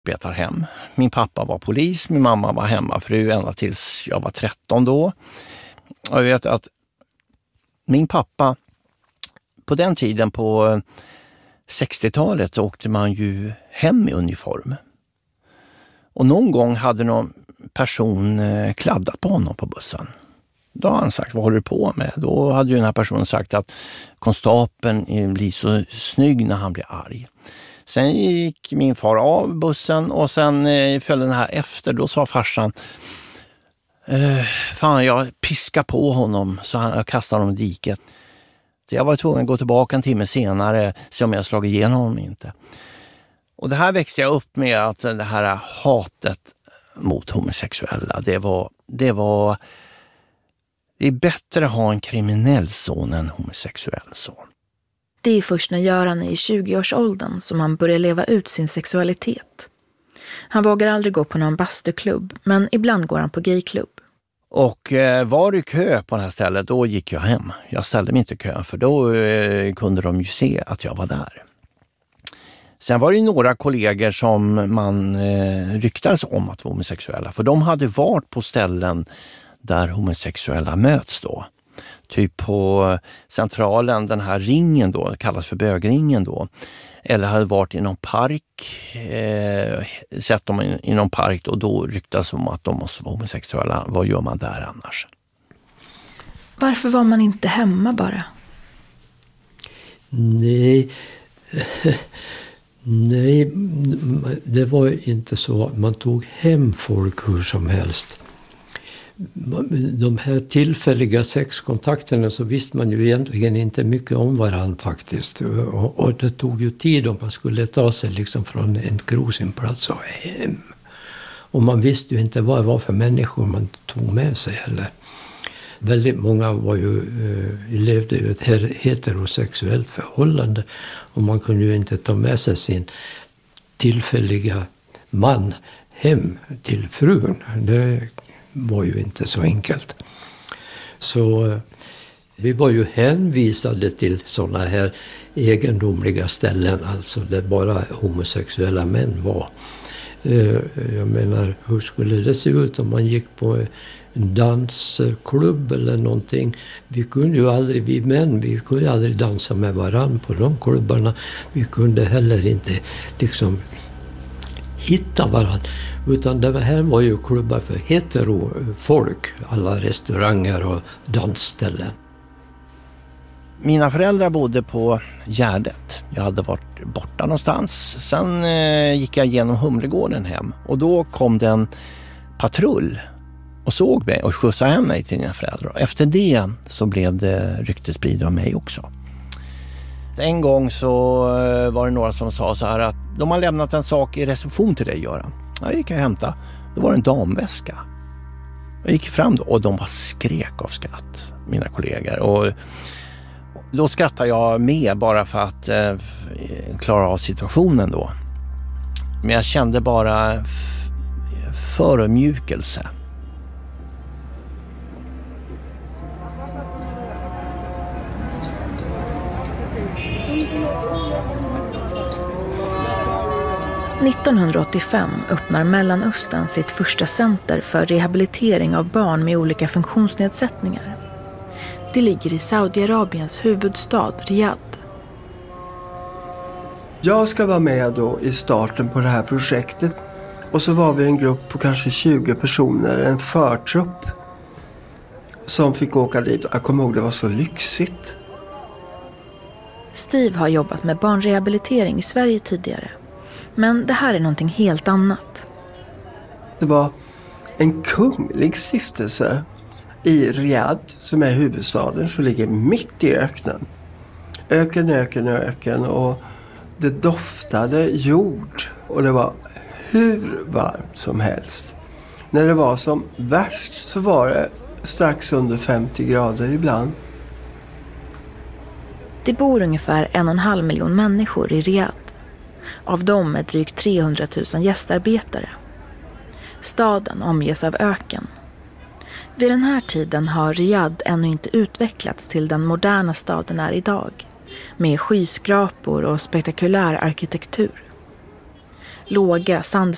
arbetarhem. Min pappa var polis, min mamma var hemmafru ända tills jag var 13 då. Och jag vet att min pappa, på den tiden på 60-talet åkte man ju hem i uniform. Och någon gång hade någon person kladdat på honom på bussen. Då har han sagt, vad håller du på med? Då hade ju den här personen sagt att konstapeln blir så snygg när han blir arg. Sen gick min far av bussen och sen följde den här efter. Då sa farsan, fan jag piskar på honom så han kastade honom i diket. Så jag var tvungen att gå tillbaka en timme senare se om jag slagit igenom honom inte. Och det här växte jag upp med, att det här hatet mot homosexuella, det är bättre att ha en kriminell son än en homosexuell son. Det är först när Göran är i 20-årsåldern som han börjar leva ut sin sexualitet. Han vågar aldrig gå på någon bastuklubb, men ibland går han på gayklubb. Och var det kö på det här stället, då gick jag hem. Jag ställde mig inte i kön, för då kunde de ju se att jag var där. Sen var det ju några kollegor som man ryktades om att vara homosexuella. För de hade varit på ställen där homosexuella möts då. Typ på Centralen, den här ringen då, kallas för bögringen då. Eller hade varit i någon park, sett dem i någon park och då ryktas om att de måste vara homosexuella. Vad gör man där annars? Varför var man inte hemma bara? Nej, det var inte så. Man tog hem folk hur som helst. De här tillfälliga sexkontakterna, så visste man ju egentligen inte mycket om varandra faktiskt. Och det tog ju tid om man skulle ta sig liksom från en krosimplats och hem. Och man visste ju inte vad det var för människor man tog med sig heller. Väldigt många levde ju ett heterosexuellt förhållande. Och man kunde ju inte ta med sig sin tillfälliga man hem till frun. Det var ju inte så enkelt. Så vi var ju hänvisade till sådana här egendomliga ställen, alltså där bara homosexuella män var. Jag menar, hur skulle det se ut om man gick på en dansklubb eller någonting? Vi kunde ju aldrig dansa med varann på de klubbarna. Vi kunde heller inte liksom hitta varandra. Utan det här var ju klubbar för heterofolk, alla restauranger och dansställen. Mina föräldrar bodde på Gärdet. Jag hade varit borta någonstans. Sen gick jag genom Humlegården hem. Och då kom det en patrull och såg mig och skjutsade hem mig till mina föräldrar. Efter det så blev det ryktesspridning om mig också. En gång så var det några som sa så här att de har lämnat en sak i reception till dig, Göran. Jag gick och hämtade. Då var det en damväska. Jag gick fram då och de bara skrek av skratt, mina kollegor. Och då skrattade jag med bara för att klara av situationen då. Men jag kände bara förödmjukelse. –1985 öppnar Mellanöstern sitt första center för rehabilitering av barn med olika funktionsnedsättningar. Det ligger i Saudiarabiens huvudstad Riyadh. Jag ska vara med då i starten på det här projektet. Och så var vi en grupp på kanske 20 personer, en förtrupp som fick åka dit. Jag kommer ihåg, det var så lyxigt. Steve har jobbat med barnrehabilitering i Sverige tidigare. Men det här är någonting helt annat. Det var en kunglig stiftelse i Riyadh, som är huvudstaden, som ligger mitt i öknen. Öken och det doftade jord och det var hur varmt som helst. När det var som värst så var det strax under 50 grader ibland. Det bor ungefär 1,5 miljon människor i Riyadh. Av dem är drygt 300 000 gästarbetare. Staden omges av öken. Vid den här tiden har Riyadh ännu inte utvecklats till den moderna staden är idag, med skyskrapor och spektakulär arkitektur. Låga,